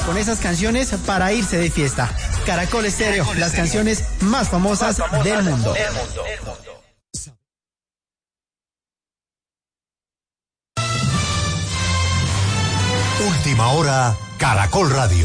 con esas canciones para irse de fiesta. Caracol Estéreo, las canciones más famosas del mundo. Última hora, Caracol Radio.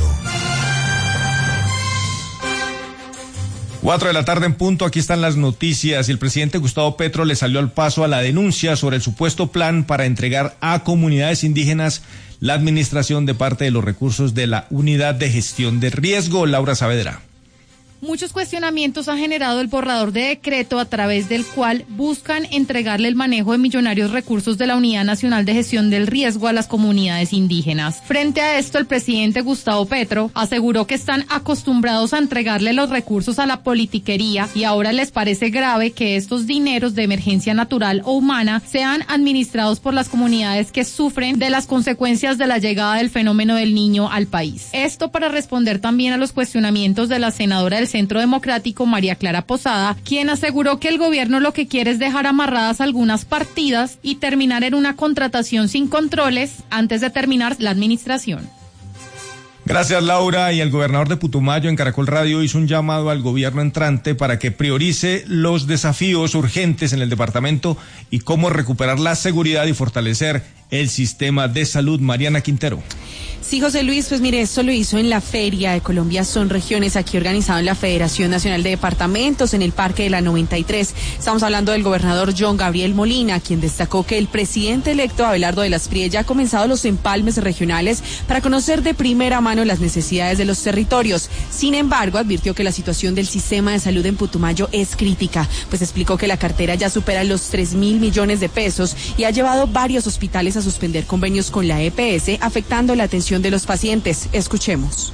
4 de la tarde en punto, aquí están las noticias. El presidente Gustavo Petro le salió al paso a la denuncia sobre el supuesto plan para entregar a comunidades indígenas la administración de parte de los recursos de la Unidad de Gestión de Riesgo. Laura Saavedra. Muchos cuestionamientos ha generado el borrador de decreto a través del cual buscan entregarle el manejo de millonarios recursos de la Unidad Nacional de Gestión del Riesgo a las comunidades indígenas. Frente a esto, el presidente Gustavo Petro aseguró que están acostumbrados a entregarle los recursos a la politiquería y ahora les parece grave que estos dineros de emergencia natural o humana sean administrados por las comunidades que sufren de las consecuencias de la llegada del fenómeno del Niño al país. Esto para responder también a los cuestionamientos de la senadora del Centro Democrático, María Clara Posada, quien aseguró que el gobierno lo que quiere es dejar amarradas algunas partidas y terminar en una contratación sin controles antes de terminar la administración. Gracias, Laura. Y el gobernador de Putumayo en Caracol Radio hizo un llamado al gobierno entrante para que priorice los desafíos urgentes en el departamento y cómo recuperar la seguridad y fortalecer el sistema de salud. Mariana Quintero. Sí, José Luis, pues mire, esto lo hizo en la Feria de Colombia Son Regiones, aquí organizado en la Federación Nacional de Departamentos, en el Parque de la 93. Estamos hablando del gobernador John Gabriel Molina, quien destacó que el presidente electo Abelardo de las Prie ya ha comenzado los empalmes regionales para conocer de primera mano las necesidades de los territorios. Sin embargo, advirtió que la situación del sistema de salud en Putumayo es crítica, pues explicó que la cartera ya supera los 3.000 millones de pesos y ha llevado varios hospitales a suspender convenios con la EPS, afectando la atención de los pacientes. Escuchemos.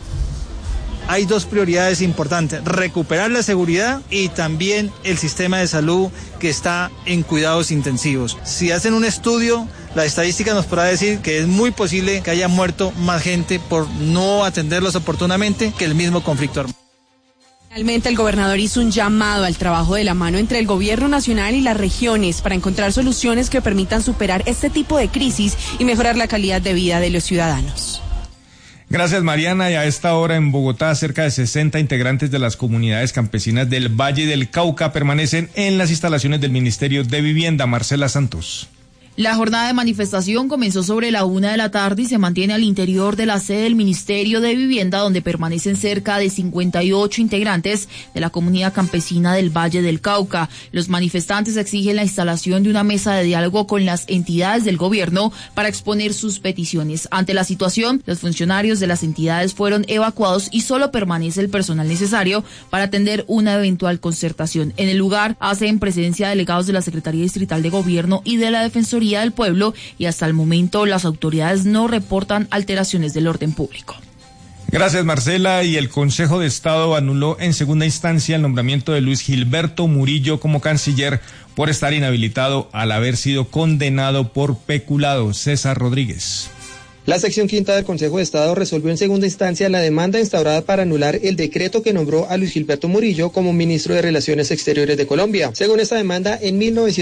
Hay dos prioridades importantes: recuperar la seguridad y también el sistema de salud que está en cuidados intensivos. Si hacen un estudio, la estadística nos podrá decir que es muy posible que haya muerto más gente por no atenderlos oportunamente que el mismo conflicto armado. Finalmente, el gobernador hizo un llamado al trabajo de la mano entre el gobierno nacional y las regiones para encontrar soluciones que permitan superar este tipo de crisis y mejorar la calidad de vida de los ciudadanos. Gracias, Mariana. Y a esta hora en Bogotá, cerca de 60 integrantes de las comunidades campesinas del Valle del Cauca permanecen en las instalaciones del Ministerio de Vivienda. Marcela Santos. La jornada de manifestación comenzó sobre la 1 de la tarde y se mantiene al interior de la sede del Ministerio de Vivienda, donde permanecen cerca de 58 integrantes de la comunidad campesina del Valle del Cauca. Los manifestantes exigen la instalación de una mesa de diálogo con las entidades del gobierno para exponer sus peticiones. Ante la situación, los funcionarios de las entidades fueron evacuados y solo permanece el personal necesario para atender una eventual concertación. En el lugar hacen presencia delegados de la Secretaría Distrital de Gobierno y de la Defensoría del Pueblo, y hasta el momento las autoridades no reportan alteraciones del orden público. Gracias, Marcela. Y el Consejo de Estado anuló en segunda instancia el nombramiento de Luis Gilberto Murillo como canciller por estar inhabilitado al haber sido condenado por peculado. César Rodríguez. La sección quinta del Consejo de Estado resolvió en segunda instancia la demanda instaurada para anular el decreto que nombró a Luis Gilberto Murillo como ministro de Relaciones Exteriores de Colombia. Según esta demanda, en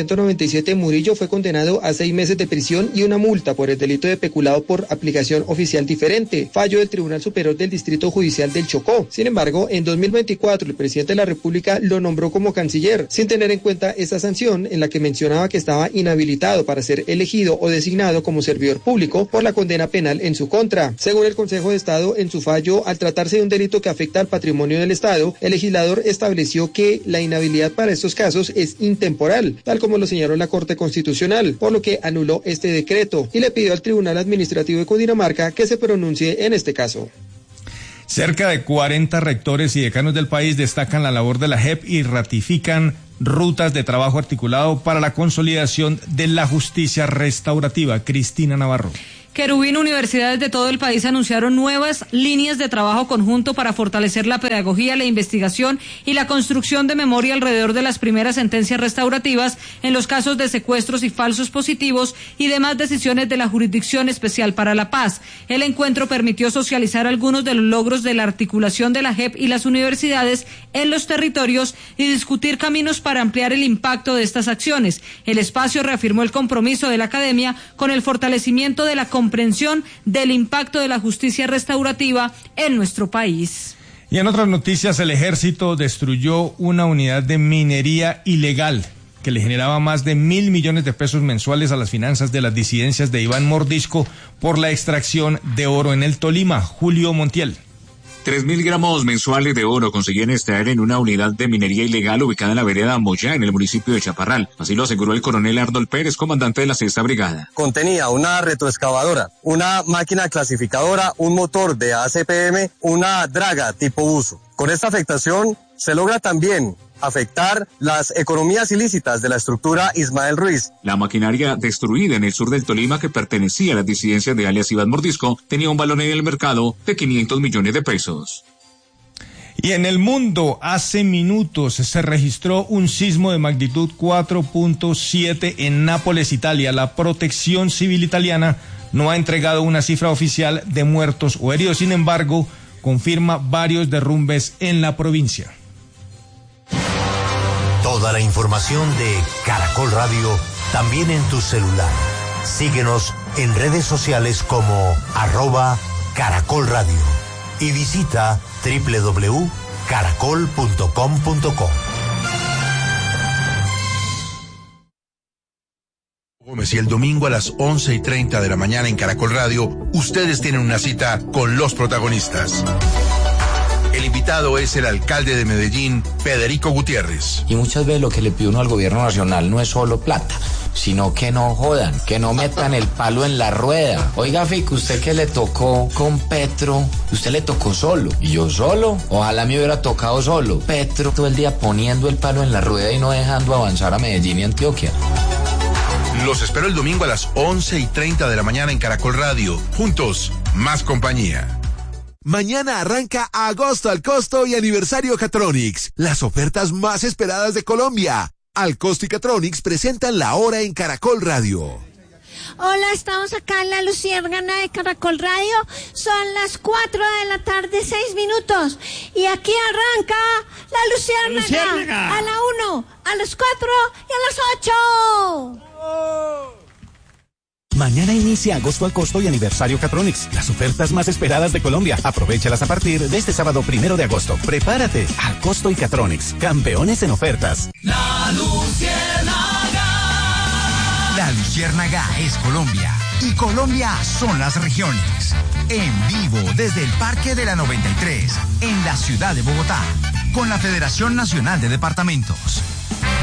1997 Murillo fue condenado a 6 meses de prisión y una multa por el delito de peculado por aplicación oficial diferente, fallo del Tribunal Superior del Distrito Judicial del Chocó. Sin embargo, en 2024 el presidente de la República lo nombró como canciller, sin tener en cuenta esta sanción en la que mencionaba que estaba inhabilitado para ser elegido o designado como servidor público por la condena penal en su contra. Según el Consejo de Estado, en su fallo, al tratarse de un delito que afecta al patrimonio del Estado, el legislador estableció que la inhabilidad para estos casos es intemporal, tal como lo señaló la Corte Constitucional, por lo que anuló este decreto y le pidió al Tribunal Administrativo de Cundinamarca que se pronuncie en este caso. Cerca de 40 rectores y decanos del país destacan la labor de la JEP y ratifican rutas de trabajo articulado para la consolidación de la justicia restaurativa. Cristina Navarro. Querubín, universidades de todo el país anunciaron nuevas líneas de trabajo conjunto para fortalecer la pedagogía, la investigación y la construcción de memoria alrededor de las primeras sentencias restaurativas en los casos de secuestros y falsos positivos y demás decisiones de la Jurisdicción Especial para la Paz. El encuentro permitió socializar algunos de los logros de la articulación de la JEP y las universidades en los territorios y discutir caminos para ampliar el impacto de estas acciones. El espacio reafirmó el compromiso de la academia con el fortalecimiento de la competencia comprensión del impacto de la justicia restaurativa en nuestro país. Y en otras noticias, el ejército destruyó una unidad de minería ilegal que le generaba más de 1.000 millones de pesos mensuales a las finanzas de las disidencias de Iván Mordisco por la extracción de oro en el Tolima. Julio Montiel. 3.000 gramos mensuales de oro conseguían extraer en una unidad de minería ilegal ubicada en la vereda Moyá, en el municipio de Chaparral. Así lo aseguró el coronel Arnold Pérez, comandante de la 6ª Brigada. Contenía una retroexcavadora, una máquina clasificadora, un motor de ACPM, una draga tipo buzo. Con esta afectación se logra también afectar las economías ilícitas de la estructura Ismael Ruiz. La maquinaria destruida en el sur del Tolima, que pertenecía a las disidencias de alias Iván Mordisco, tenía un valor en el mercado de 500 millones de pesos. Y en el mundo, hace minutos se registró un sismo de magnitud 4.7 en Nápoles, Italia. La Protección Civil italiana no ha entregado una cifra oficial de muertos o heridos, sin embargo, confirma varios derrumbes en la provincia. Toda la información de Caracol Radio también en tu celular. Síguenos en redes sociales como @Caracol Radio y visita www.caracol.com.co. Gómez, y el domingo a las 11:30 de la mañana en Caracol Radio, ustedes tienen una cita con los protagonistas. El invitado es el alcalde de Medellín, Federico Gutiérrez. Y muchas veces lo que le pide uno al gobierno nacional no es solo plata, sino que no jodan, que no metan el palo en la rueda. Oiga, Fico, usted que le tocó con Petro, usted le tocó solo. ¿Y yo solo? Ojalá me hubiera tocado solo. Petro todo el día poniendo el palo en la rueda y no dejando avanzar a Medellín y Antioquia. Los espero el domingo a las 11:30 de la mañana en Caracol Radio. Juntos, más compañía. Mañana arranca Agosto al Costo y Aniversario Catronics, las ofertas más esperadas de Colombia. Al Costo y Catronics presentan la hora en Caracol Radio. Hola, estamos acá en la Luciérnaga de Caracol Radio. Son las 4 de la tarde, 6 minutos. Y aquí arranca la Luciérnaga. A la 1, a las 4 y a las 8. Mañana inicia Agosto al Costo y Aniversario Catronics, las ofertas más esperadas de Colombia. Aprovéchalas a partir de este sábado 1 de agosto. Prepárate, al Costo y Catronics, campeones en ofertas. La Luciérnaga. La Luciérnaga es Colombia y Colombia son las regiones. En vivo desde el Parque de la 93, en la ciudad de Bogotá, con la Federación Nacional de Departamentos.